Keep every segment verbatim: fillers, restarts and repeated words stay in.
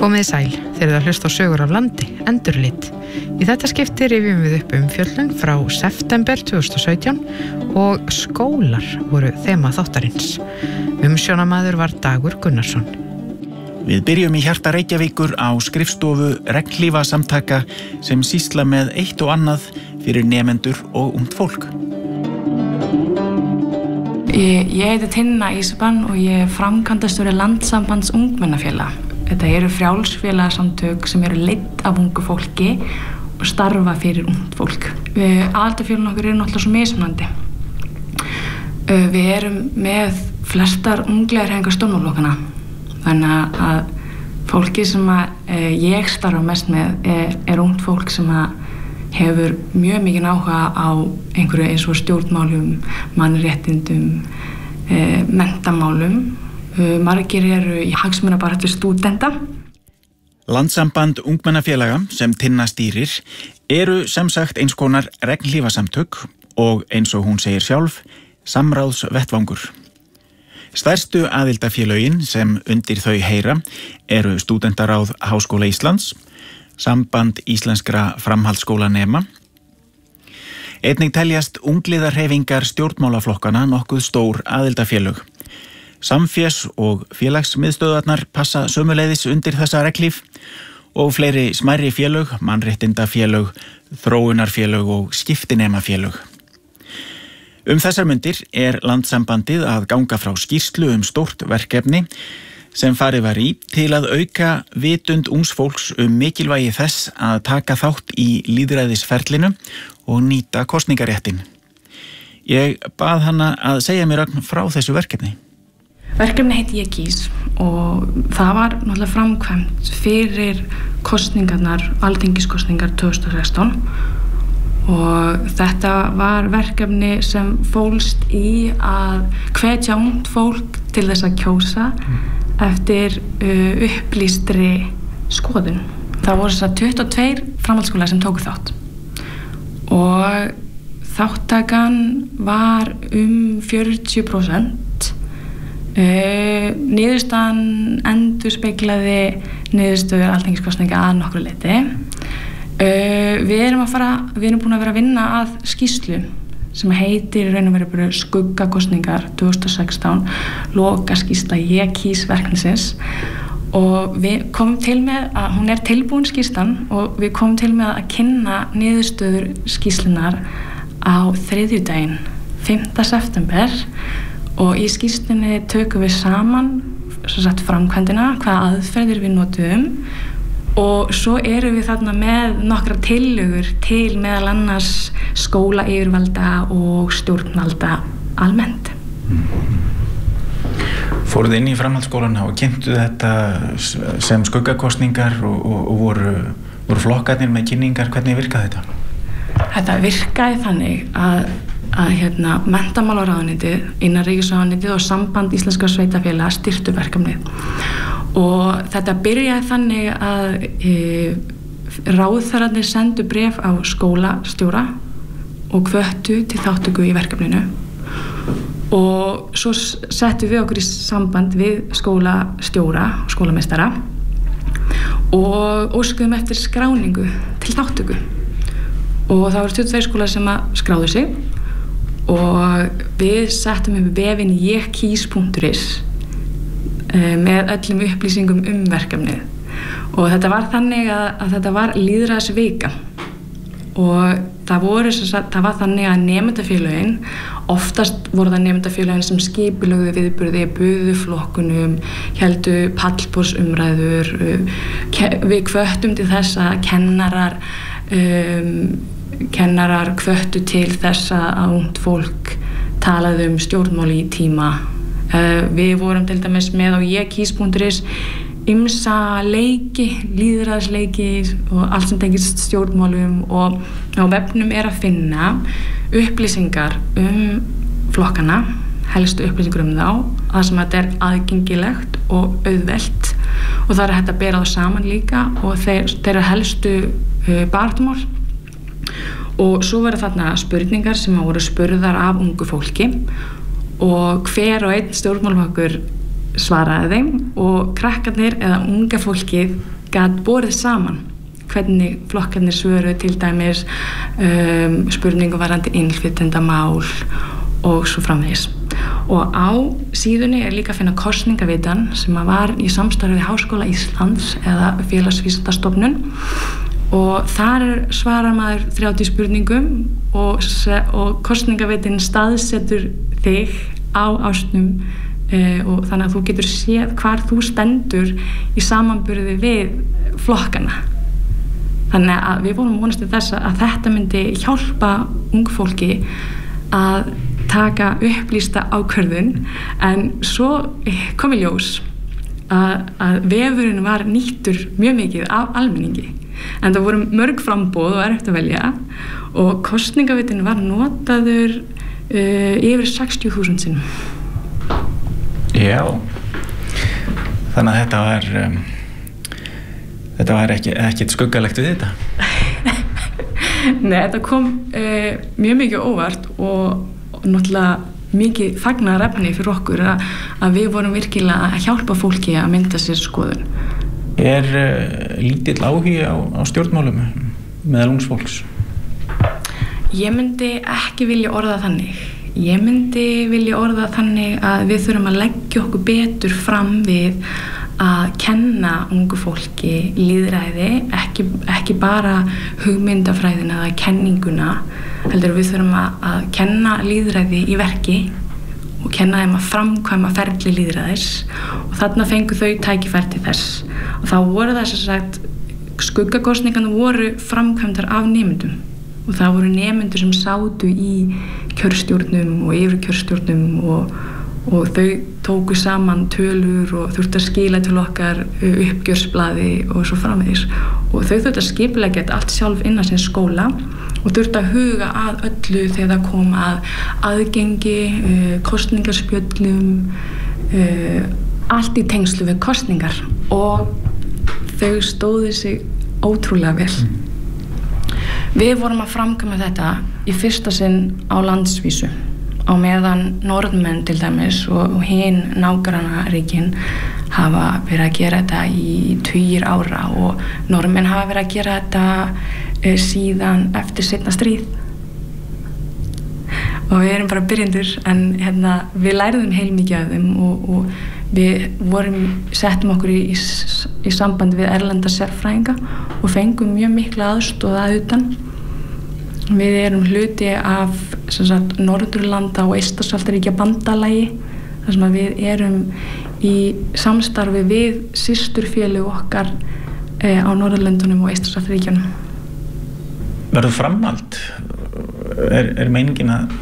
Komið sæl, þeir eru að hlusta á sögur af landi, endurlit. Í þetta skipti rifjum við upp umfjöllun frá september tvö þúsund og sautján og skólar voru þema þáttarins. Umsjónamaður var Dagur Gunnarsson. Við byrjum í hjarta Reykjavíkur á skrifstofu regnhlífasamtaka sem sýsla með eitt og annað fyrir nemendur og ungt fólk. Ég, ég heiti Tinna Ísban og ég er framkvæmdastjóri Landssambands ungmennafélaga. Þetta eru frjálsfélagasamtök sem eru leidd af ungu fólki og starfa fyrir ungt fólk. Aðildarfélögin okkur eru náttúrulega svo mismunandi. Við erum með flestar unglegar hreyfingar stjórnmálaflokkana. Þannig að fólki sem að ég starfa mest með er, er ungt fólk sem að hefur mjög mikinn áhuga á einhverju eins og stjórnmálum, mannréttindum, e, menntamálum. E, margir eru í hagsmunabaráttu stúdenta. Landssamband ungmennafélaga sem Tinna stýrir eru sem sagt eins konar regnhlífasamtök og eins og hún segir sjálf, samráðsvettvangur. Stærstu aðildafélögin sem undir þau heyra eru Stúdentaráð Háskóla Íslands, Samband íslenskra framhaldsskólanema. Einnig teljast ungliðarhreyfingar stjórnmálaflokkana nokkuð stór aðildafélög. Samfés og félagsmiðstöðvarnar passa sömuleiðis undir þessa regnhlíf og fleiri smærri félög, mannréttindafélög, þróunarfélög og skiptinemafélög. Um þessar mundir er Landssambandið að ganga frá skýrslu um stórt verkefni sem farið var í til að auka vitund ungs fólks um mikilvægi þess að taka þátt í lýðræðisferlinu og nýta kosningaréttin. Ég bað hana að segja mér frá þessu verkefni. Verkefni heiti Ég kýs og það var náttúrulega framkvæmt fyrir kosningarnar, alþingiskosningar tvö þúsund og sextán og þetta var verkefni sem fólst í að hvetja ungt fólk til þess að kjósa eftir uh, upplýstri skoðun. Það voru þess að tuttugu og tveir framhaldsskólar sem tóku þátt og þáttakan var um fjörutíu prósent. Uh, niðurstaðan endurspeglaði niðurstöður alþingiskosninga að nokkru leyti. Uh, við erum að fara, við erum búin að vera að vinna að skýrslu sem heitir raun og veru bara skuggakosningar tvö þúsund og sextán, lokaskýrsla Ég kýs verkefnisins og við komum til með að hún er tilbúin skýrslan og við komum til með að kynna niðurstöður skýrslunar á þriðjudaginn fimmta september og í skýrslunni tökum við saman sem sagt framkvæmdina, hvaða aðferðir við notuðum og svo erum við þarna með nokkra tillögur til meðal annars skólayfirvalda og stjórnvalda almennt. Fóruð inn í framhaldsskólana og kynntu þetta sem skuggakosningar og, og, og voru, voru flokkarnir með kynningar, hvernig virkaði þetta? Þetta virkaði þannig að, að hérna, menntamálaráðuneytið, innanríkisráðuneytið og Samband íslenskra sveitarfélaga styrktu verkefnið. Og þetta byrjaði þannig að e, ráðherrarnir sendu bréf á skólastjóra og hvöttu til þátttöku í verkefninu og svo settum við okkur í samband við skólastjóra og skólameistara og óskuðum eftir skráningu til þátttöku og það voru tuttugu og tveir skólar sem að skráðu sig og við settum upp vefinn ég kýs punktur is með öllum upplýsingum um verkefnið og þetta var þannig að, að þetta var lýðræðisvika og það voru það var þannig að nemendafélögin oftast voru það nemendafélögin sem skipulögðu viðburði, buðu flokkunum, héldu pallborðsumræður, við hvöttum til þess að kennarar um, kennarar hvöttu til þess að ungt fólk talaði um stjórnmál í tíma. Uh, við vorum til dæmis með á ég kýs punktur is ýmsa leiki, lýðræðisleiki og allt sem tengist stjórnmálum og á vefnum er að finna upplýsingar um flokkana, helstu upplýsingar um þá, það sem þetta er aðgengilegt og auðvelt og það er hægt að bera það saman líka og þeir, þeir helstu uh, baráttumál og svo verða þarna spurningar sem voru spurðar af ungu fólki og hver og einn stjórnmálaflokkur svaraði þeim og krakkarnir eða unga fólkið gat borið saman hvernig flokkarnir svöruðu til dæmis um, spurningum varðandi innflytjendamál og svo framvegis. Og á síðunni er líka að finna kosningavitan sem að var í samstarfi við Háskóla Íslands eða Félagsvísindastofnun og þar svarar maður þrjátíu spurningum og, og kosningavitin staðsetur þig á ásnum uh, og þannig að þú getur séð hvar þú stendur í samanburði við flokkana. Þannig að við vorum vonast til þess að þetta myndi hjálpa ungfólki að taka upplýsta ákvörðun en svo kom í ljós að, að vefurinn var nýttur mjög mikið af almenningi en það voru mörg framboð og erfitt að velja og kosningavitin var notaður uh, yfir sextíu þúsund sinnum. Já, þannig að þetta var um, þetta var ekki, ekkit skuggalegt við þetta. Nei, þetta kom uh, mjög mikið óvart og náttúrulega mikið fagnaðarefni fyrir okkur að, að við vorum virkilega að hjálpa fólki að mynda sér skoðun. Er uh, lítill áhugi á, á stjórnmálum meðal ungs fólks? Ég myndi ekki vilja orða þannig. Ég myndi vilja orða þannig að við þurfum að leggja okkur betur fram við að kenna ungu fólki lýðræði, ekki, ekki bara hugmyndafræðina eða kenninguna, heldur við þurfum að, að kenna lýðræði í verki og kenna þeim að framkvæma ferli lýðræðis og þarna fengu þau tækifæri til þess og þá voru það sem sagt skuggakosningarnar voru framkvæmdar af nemendum og það voru nemendur sem sátu í kjörstjórnum og yfirkjörstjórnum og og þau tóku saman tölur og þurftu að skila til okkar uppgjörsblaði og svo framvegis og þau þurftu að skipuleggja þetta allt sjálf innan sinn skóla og þurftu að huga að öllu þegar það kom að aðgengi, uh, kosningarspjöllum, uh, allt í tengslu við kosningar og þau stóðu sig ótrúlega vel. Við vorum að framkvæma þetta í fyrsta sinn á landsvísu á meðan Norðmenn til dæmis og hinn nágrannaríkin hafa verið að gera þetta í tugir ára og Norðmenn hafa verið að gera þetta uh, síðan eftir seinna stríð og við erum bara byrjendur en hérna, við læriðum heilmikið af þeim og, og við vorum, settum okkur í, í, í samband við erlenda sérfræðinga og fengum mjög mikla aðstoð að utan. Við erum hluti af sem sagt, Norðurlanda og Eystrasaltsríkja bandalagi þar sem að við erum í samstarfi við systurfélög okkar eh, á Norðurlöndunum og Eystrasaltsríkjunum. Verður framhald? Er, er meiningin að,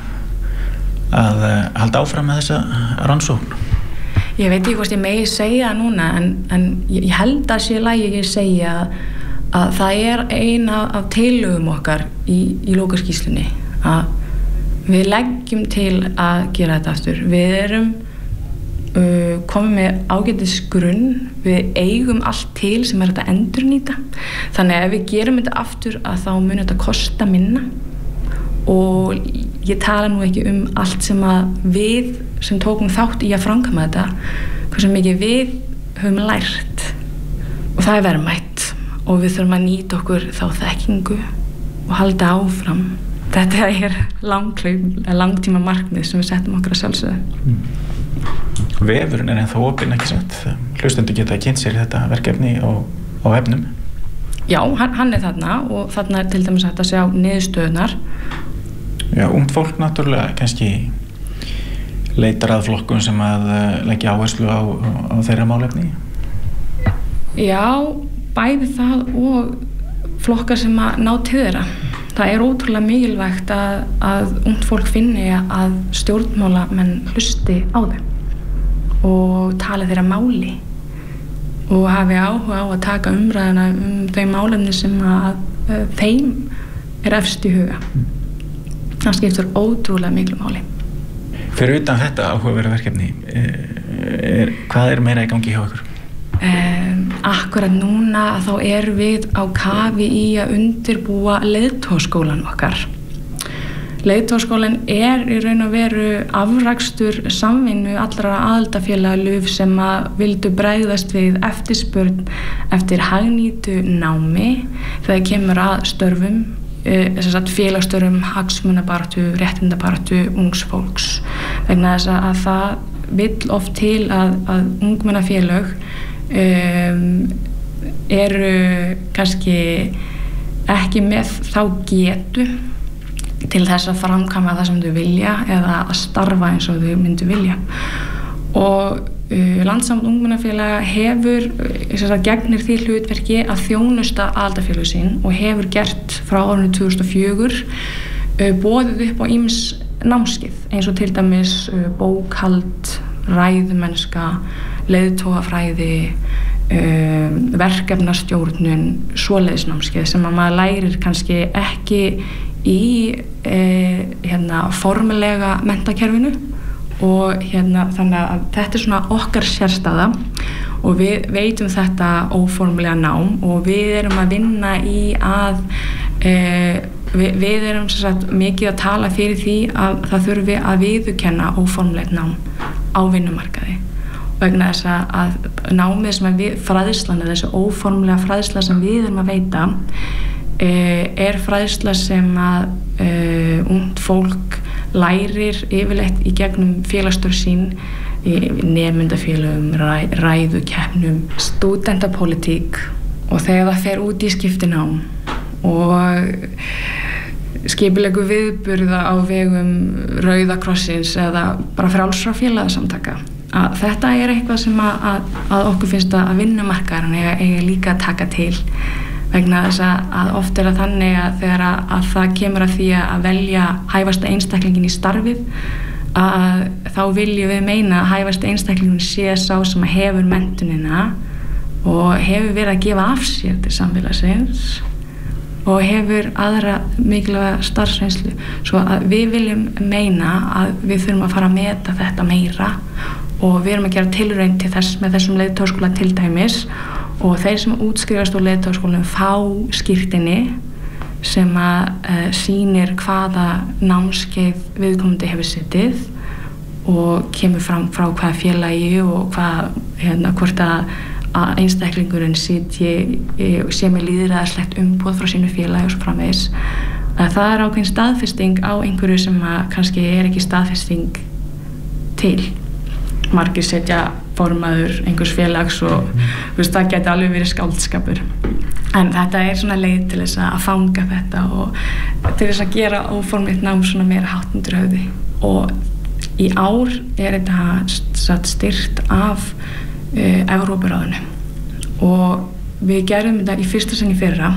að halda áfram með þessa rannsókn? Ég veit ekki hvort ég megi segja núna en, en ég held að sé lagi ég segja að að það er eina af tillögum okkar í, í lokaskýrslunni að við leggjum til að gera þetta aftur. Við erum uh, komið með ágætis grunn, við eigum allt til sem er þetta endurnýta. Þannig að ef við gerum þetta aftur að þá mun þetta kosta minna og ég tala nú ekki um allt sem að við sem tókum þátt í að framkvæma þetta, hversu mikið við höfum lært og það er verðmætt. Og við þurfum að nýta okkur þá þekkingu og halda áfram. Þetta er langtíma markmið sem við settum okkur að sjálfsögðu. Mm. Vefurinn er ennþá opinn, ekki satt? Hlustendur geta kynnt sér þetta verkefni á, á efnum? Já, hann, hann er þarna og þarna er til dæmis hægt að sjá niðurstöðunar. Já, ungt fólk náttúrulega kannski leitar að flokkum sem að leggja áherslu á, á þeirra málefni? Já, bæði það og flokkar sem að ná til þeirra. Það er ótrúlega mikilvægt að, að ungt fólk finni að stjórnmálamenn hlusti á þau og tala þeirra máli og hafi áhuga á að taka umræðina um þau málefni sem að uh, þeim er efst í huga. Það skiptir ótrúlega miklu máli. Fyrir utan þetta áhugaverða verkefni, er, hvað er meira í gangi hjá ykkur? Um, akkurat núna þá erum við á kafi í að undirbúa leiðtogaskólan okkar. Leiðtogaskólinn er í raun og veru afrakstur samvinnu allra aðildafélaga L U F sem að vildu bregðast við eftirspurn eftir hagnýtu námi þegar kemur að störfum, félagsstörfum, hagsmunabaráttu, réttindabaráttu ungs fólks. Vegna þess að það vill oft til að, að ungmennafélög um, eru kannski ekki með þá getu til þess að framkvæma það sem þau vilja eða að starfa eins og þau myndu vilja. Og uh, Landssamband ungmennafélaga hefur uh, gegnir því hlutverki að þjónusta aðildafélög sín og hefur gert frá árinu tvö þúsund og fjögur uh, boðið upp á ýmis námskeið eins og til dæmis uh, bókhald, ræðumennska, leiðtogafræði, uh, verkefnastjórnun, svoleiðisnámskeið sem að maður lærir kannski ekki í eh, hérna, formulega menntakerfinu og hérna, þannig að þetta er svona okkar sérstæða og við veitum þetta óformulega nám og við erum að vinna í að eh, við, við erum sagt, mikið að tala fyrir því að það þurfi að viðurkenna óformulegt nám á vinnumarkaði vegna þess að námið sem við fræðslan eða þessi óformulega fræðsla sem við erum að veita er fræðsla sem að uh, ungt fólk lærir yfirleitt í gegnum félagsstörf sín í nemendafélögum, ræ, ræðukeppnum, stúdentapólitík og þegar það fer út í skiptinám og skipulegu viðburða á vegum Rauða krossins eða bara frjálsra félagasamtaka. Að þetta er eitthvað sem að, að, að okkur finnst að vinnumarkaðurinn eiga, eiga líka að taka til vegna þess að oft er það þannig að þegar að, að það kemur að því að velja hæfasta einstaklingin í starfið að þá viljum við meina að hæfasta einstaklingin sé sá sem hefur menntunina og hefur verið að gefa af sér til samfélagsins og hefur aðra mikilvæga starfsreynslu svo að við viljum meina að við þurfum að fara að meta þetta meira og við erum að gera tilraun til þess með þessum leiðtogaskóla til dæmis og þeir sem útskrifast úr leiðtogaskólanum fá skírteini sem að uh, sýnir hvaða námskeið viðkomandi hefur setið og kemur fram frá hvaða félagi og hvað, hérna, hvort að, að einstaklingurinn sitji sé með lýðræðislegt umboð frá sínu félagi og svo framvegis. Það er ákveðin staðfesting á einhverju sem að kannski er ekki staðfesting til. Margir setja formaður einhvers félags og veist, það geti alveg verið skáldskapur en þetta er svona leið til þess að fanga þetta og til þess að gera óformlegt nám svona meira hátt undir höfði og í ár er þetta styrkt af uh, Evrópuráðinu og við gerum þetta í fyrsta sinn í fyrra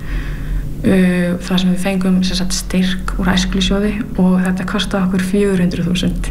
uh, þar sem við fengum sagt, styrk úr æskulýðssjóði og þetta kostaði okkur fjögur hundruð þúsund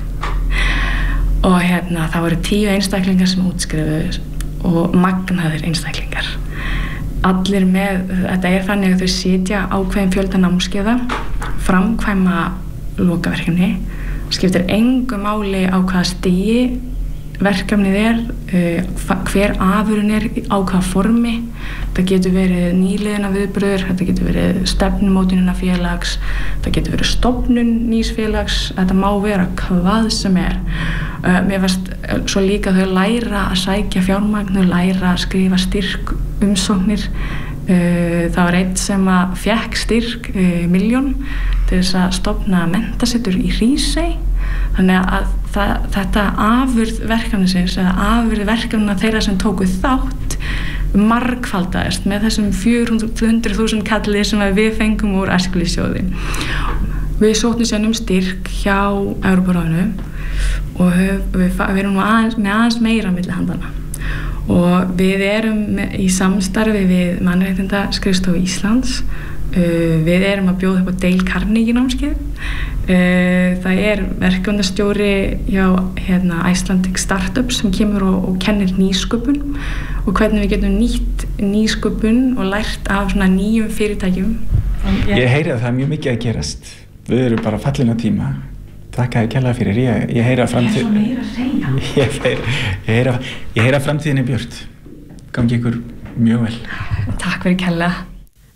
og hérna það voru tíu einstaklingar sem útskrifuðu og magnaðir einstaklingar allir með, þetta er þannig að þau sitja ákveðin fjölda námskeiða framkvæma lokaverkefni skiptir engu máli á hvaða stigi verkefnið er uh, hver afurinn er á hvaða formi það getur verið nýliðina viðburður þetta getur verið stefnumótunina félags það getur verið stofnun nýs félags þetta má vera hvað sem er uh, mér fannst uh, svo líka þau læra að sækja fjármagn þau læra að skrifa styrk umsóknir uh, það var einn sem að fékk styrk uh, milljón til þess að stofna menntasetur í Hrísey þannig að það, þetta afurð verkefnisins eða afurð verkefnina þeirra sem tóku þátt margfaldaðist með þessum fjögur hundruð þúsund kalli sem við fengum úr æskulýðssjóði. Við sóttum sér um styrk hjá Evrópuráðinu og við, við, við erum aðeins, með aðeins meira milli handana og við erum með, í samstarfi við Mannréttindaskrifstofu Íslands uh, við erum að bjóða upp á Dale Carnegie námskeið uh, það er verkefnastjóri hjá hérna, Icelandic Startups sem kemur og, og kennir nýsköpun og hvernig við getum nýtt nýsköpun og lært af svona nýjum fyrirtækjum. Ég heyri að það er mjög mikið að gerast við erum bara fallin á tíma Takk að ég kærlega fyrir, ég, ég heyra framtíð... Ég er svo meira að segja. Ég heyra, ég heyra, ég heyra framtíðinni björt. Gangi ykkur mjög vel. Takk fyrir kærlega.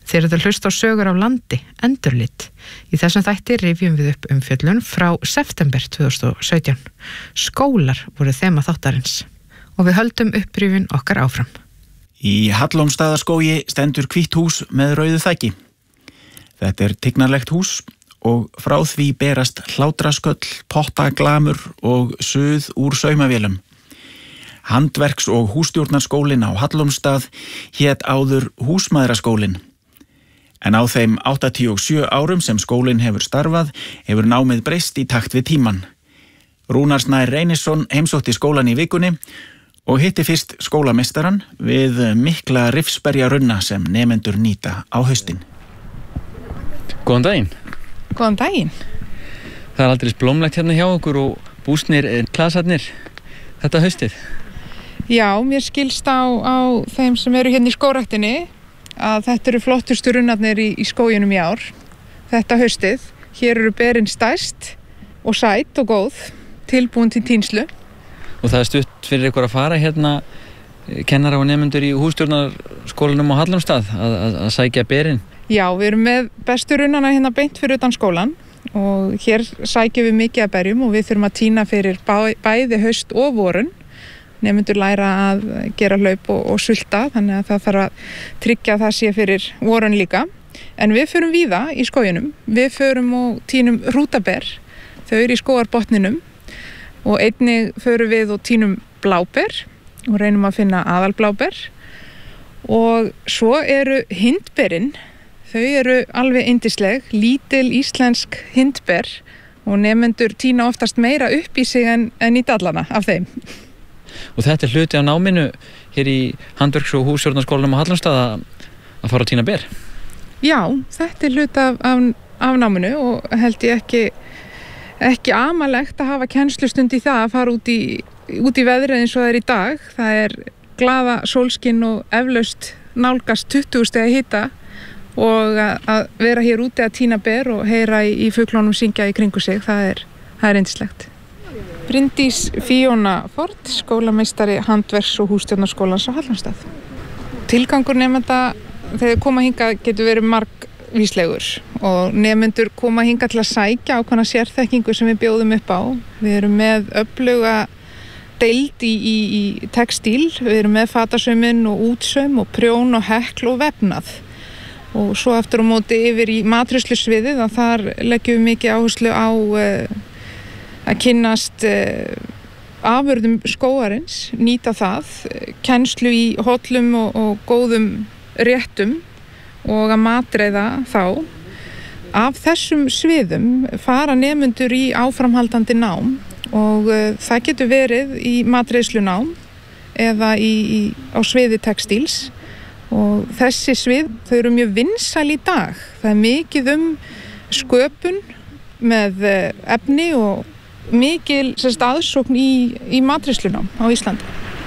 Þeir eru að hlusta á sögur af landi, endurlit. Í þessum þætti rifjum við upp umfjöllun frá september tvö þúsund og sautján. Skólar voru þema þáttarins og við höldum upprifjun okkar áfram. Í Hallómsstaðaskógi stendur hvítt hús með rauðu þaki. Þetta er tignarlegt hús og frá því berast hlátrasköll, pottaglamur og suð úr saumavélum. Handverks- og hússtjórnarskólinn á Hallómsstað hét áður Húsmæðraskólinn. En á þeim áttatíu og sjö árum sem skólinn hefur starfað hefur námið breyst í takt við tíman. Rúnar Snær Reynisson heimsótti skólann í vikunni og hitti fyrst skólameistaran við mikla rifsberjarunna sem nemendur nýta á haustin. Góðan daginn. Góðan daginn. Það er aldrei blómlegt hérna hjá okkur og búsnir klasarnir þetta haustið. Já, mér skilst á, á þeim sem eru hérna í skógræktinni að þetta eru flottustu runnarnir í, í skóginum í ár. Þetta haustið. Hér eru berin stærst og sæt og góð, tilbúin til tínslu. Og það er stutt fyrir ykkur að fara hérna kennara og nemendur í hússtjórnarskólanum á Hallómsstað að, að, að sækja berin. Já, við erum með bestu runnana hérna beint fyrir utan skólan og hér sækjum við mikið að berjum og við þurfum að tína fyrir bæ, bæði haust og vorun. Nemendur læra að gera hlaup og, og sulta, þannig að það þarf að tryggja að það sé fyrir vorun líka. En við förum víða í skóginum. Við förum og tínum hrútaber, þau eru í skógarbotninum og einnig förum við og tínum bláber og reynum að finna aðalbláber. Og svo eru hindberin, þau eru alveg yndisleg, lítil íslensk hindber og nemendur tína oftast meira upp í sig en, en í dallana af þeim. Og þetta er hluti af náminu hér í Handverks- og hússtjórnarskólanum á Hallómsstað að, að fara að tína ber? Já, þetta er hluti af, af, af náminu og held ég ekki, ekki amalegt að hafa kennslustund í það að fara út í, út í veðrið eins og það er í dag. Það er glaða sólskinn og eflaust nálgast tuttugu stiga hita og að, að vera hér úti að tína ber og heyra í, í fuglunum syngja í kringu sig, það er, það er yndislegt. Bryndís Fíóna Ford, skólameistari Handverks- og hússtjórnarskólans á Hallómsstað. Tilgangur nemenda þegar koma hingað getur verið margvíslegur og nemendur koma hingað til að sækja ákveðna sérþekkingu sem við bjóðum upp á. Við erum með öfluga deild í, í, í textíl, við erum með fatasauminn og útsaum og prjón og hekl og vefnað. Og svo aftur á móti yfir í matreiðslusviðið að þar leggjum við mikið áherslu á uh, að kynnast uh, afurðum skógarins, nýta það, kennslu í hollum og, og góðum réttum og að matreiða þá. Af þessum sviðum fara nemendur í áframhaldandi nám og uh, það getur verið í matreiðslunám eða í, í, á sviði textíls og þessi svið þau eru mjög vinsæl í dag. Það er mikið um sköpun með uh, efni og mikil sérst, aðsókn í, í matreiðslunám á Íslandi.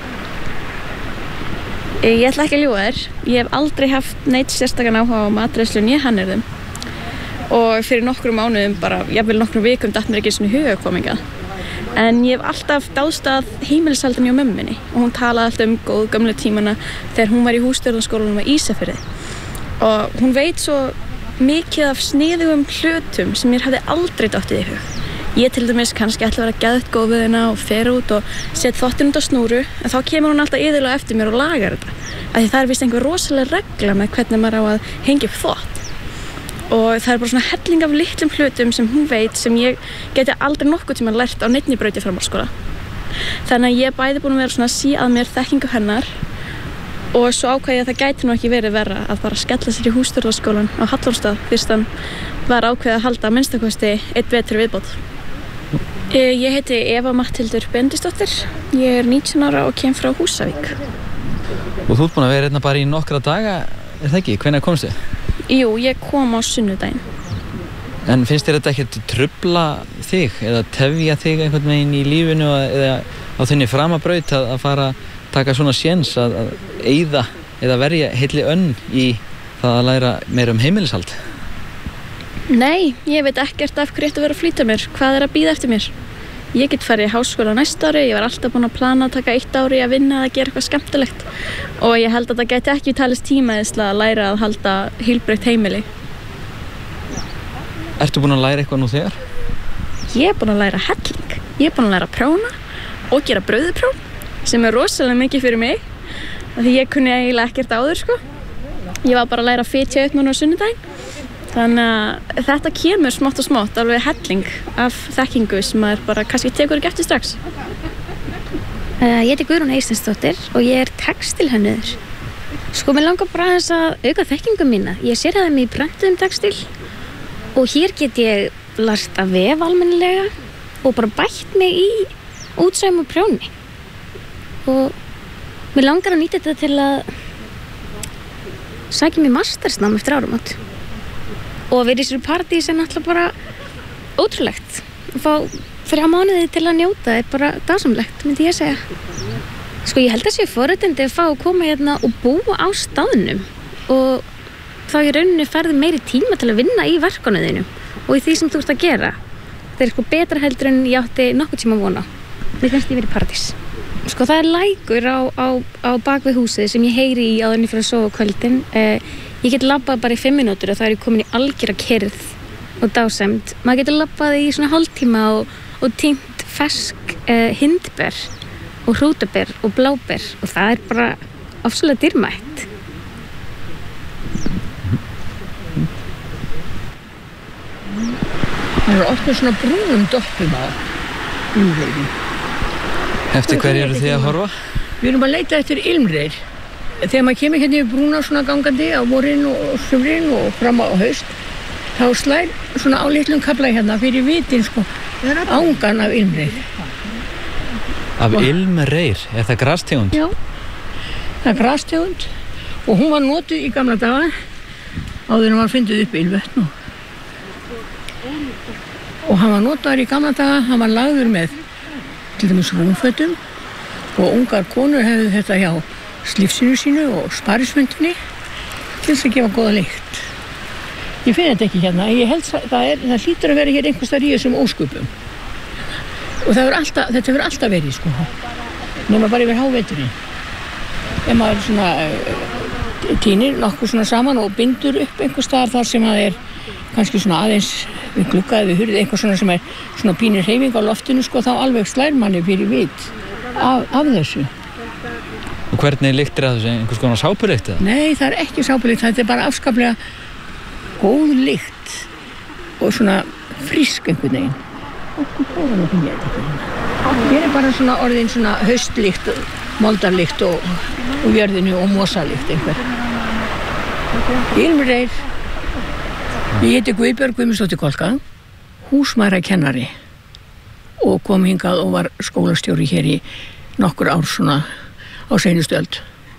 Ég ætla ekki að ljúga þér. Ég hef aldrei haft neitt sérstakann áhuga á matreiðslu né hannyrðum. Og fyrir nokkrum mánuðum, bara jafnvel nokkrum vikum, datt mér ekki svona huga kominga. En ég hef alltaf dáðst að heimilishaldinu hjá mömmunni og hún talaði alltaf um góð gömlu tímana þegar hún var í hússtjórnarskólanum á Ísafirði. Og hún veit svo mikið af sniðugum hlutum sem mér hafði aldrei dottið í hug. Ég til dæmis kannski ætla að vera geðveikt góð við hennar og fer út og set þvottinn út á snúru en þá kemur hún alltaf iðulega eftir mér og lagar þetta. Af því það er vist einhver rosaleg regla með hvernig maður á að hengja upp þvott. Og það er bara svona helling af litlum hlutum sem hún veit sem ég geti aldrei nokkuð tíma lært á neinni braut í framhaldsskóla. Þannig að ég er bæði búin að vera svona að sí að mér þekkingu hennar og svo ákvað ég að það gæti nú ekki verið verra að bara skella sér í hússtjórnarskólann á Hallómsstað fyrst hann var ákveðið að halda að minnstakosti einn vetur viðbót. Ég heiti Eva Matthildur Bendisdóttir, ég er nítján ára og kem frá Húsavík. Og þú ert búin að vera hérna bara í nokkra daga, er það ekki? Hvenær komstu? Jú, ég kom á sunnudaginn. En finnst þér þetta ekkert trufla þig eða tefja þig einhvern veginn í lífinu eða á þinni framabraut að, að fara að taka svona séns að, að eyða eða verja heilli önn í það að læra meira um heimilishald? Nei, ég veit ekkert af hverju ætti að vera að flýta mér. Hvað er að bíða eftir mér? ég get farið í háskóla næsta ári, ég var alltaf búin að plana að taka eitt ári að vinna að gera eitthvað skemmtilegt og ég held að það gæti ekki talist tímaeðsla að læra að halda heilbrigt heimili. Ertu búin að læra eitthvað nú þegar? Ég er búin að læra helling, ég er búin að læra prjóna og gera brauðprjón sem er rosalega mikið fyrir mig því ég kunni eiginlega ekkert áður sko. Ég var bara að læra að fitja upp núna á sunnudaginn. Þannig að þetta kemur smátt og smátt, alveg helling af þekkingu sem maður bara kannski tekur ekki eftir strax. Uh, ég heiti Guðrún Eysteinsdóttir og ég er textilhönnuður. Sko, mér langar bara aðeins að auka þekkingu mína. Ég sérhæfði mig í prentuðum textil og hér get ég lært að vefa almennilega og bara bætt mig í útsaum og prjóni. Og mér langar að nýta þetta til að sækja mér mastersnám eftir áramót. Og að vera í þessu partí sem náttúrulega bara ótrúlegt. Að fá þrjá mánuði til að njóta er bara dásamlegt, myndi ég segja. Sko, ég held að sé forréttindi að fá að koma hérna og búa á staðnum og þá í rauninni ferði meiri tíma til að vinna í verkunum þínum og í því sem þú ert að gera. Það er sko betra heldur en ég átti nokkuð tíma að vona. Mér finnst ég verið í partís. Sko, það er lækur á, á, á bakvið húsið sem ég heyri í áður en ég fyrir að sofa á kvöldin. Eh, Ég get labbað bara í fimm mínútur og það er ég komin í algjöra kyrrð og dásemd. Maður getur labbað í svona hálftíma og, og tínt fersk eh, hindber og hrútaber og bláber og það er bara ofsalega dýrmætt. Það eru oft með svona brúnum doppum á ilmreirum. Eftir hverju eru þið að horfa? Við erum að leita eftir ilmreir. Þegar maður kemur hérna yfir brúna svona gangandi á vorin og sumrin og fram á haust, þá slær svona á litlum kafla hérna fyrir vitin sko, ángan af ilmreir. Af ilmreir? Er það grastegund? Já, það er grastegund og hún var notuð í gamla daga áður en var fundið upp ylvötn og, og hann var notaður í gamla daga, hann var lagður með til dæmis rúmfötum og ungar konur hefðu þetta hjá slífsinu sínu og sparismyndinni til þess að gefa góða lykt. Ég finn þetta ekki hérna, ég held að það, er, það hlýtur að vera hér einhvers staðar í þessum ósköpum. Og það alltaf, þetta hefur alltaf verið sko, nema bara yfir háveturinn. Ef maður svona uh, tínir nokkuð svona saman og bindur upp einhvers staðar þar sem það er kannski svona aðeins við gluggaði við hurðið eitthvað svona sem er svona pínir hreyfing á loftinu sko, þá alveg slær manni fyrir vit af, af þessu. Og hvernig lyktir það þessu? Einhvers konar sápulykt eða? Nei, það er ekki sápulykt, þetta er bara afskaplega góð lykt og svona frísk einhvern veginn. Hér er bara svona orðin svona haustlykt, moldarlykt og, og jörðinu og mosalykt einhver. Ilmreir. Ég heiti Guðbjörg Guðmundsdóttir Kolka, húsmæðrakennari og kom hingað og var skólastjóri hér í nokkur ár svona á seinustu öld.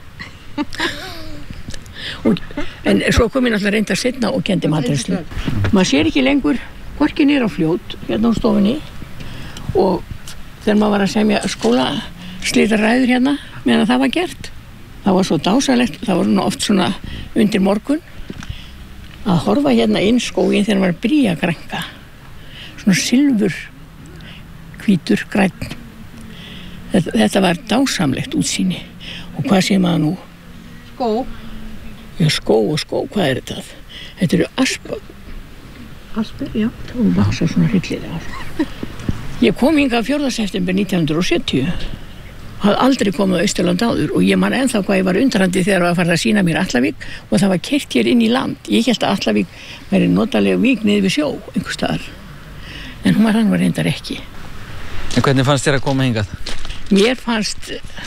og, en svo kom ég náttúrulega reynda setna og kendi matreiðslu. Maður sér ekki lengur hvorki niður á fljót hérna á stofunni og þegar maður var að semja skólaslitaræður hérna meðan það var gert, það var svo dásalegt, það var oft svona undir morgun að horfa hérna inn skóginn þegar maður var að byrja að grænka svona silfur hvítur grænn. Þetta, þetta var dásamlegt útsýni og hvað sé maður nú? Skó? Já, skó og skó, hvað er þetta? Þetta eru aspa. Aspir, já. Og vaksa svona hryllilega. Ég kom hingað fjórða september nítján hundruð sjötíu. Hafði aldrei komið á Austurland áður og ég man ennþá hvað ég var undrandi þegar það var farið að sýna mér Atlavík og það var keyrt hér inn í land. Ég hélt að Atlavík væri notaleg vík niður við sjó einhvers staðar. En hún var hann var reyndar ekki. En hvernig fannst þér að koma hingað? Mér fannst